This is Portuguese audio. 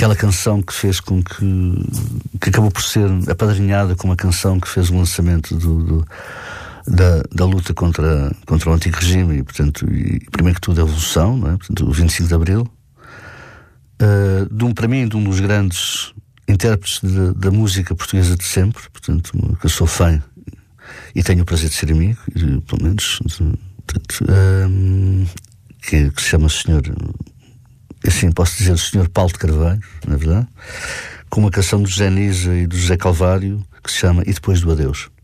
aquela canção que fez com que acabou por ser apadrinhada com uma canção que fez o lançamento da luta contra o antigo regime e, portanto, primeiro que tudo a evolução, não é? Portanto, o 25 de Abril, para mim, de um dos grandes intérpretes da música portuguesa de sempre, portanto, que eu sou fã e tenho o prazer de ser amigo, pelo menos, que se chama Senhor, assim posso dizer, o Senhor Paulo de Carvalho, na verdade, com uma canção do José Nisa e do José Calvário que se chama E Depois do Adeus.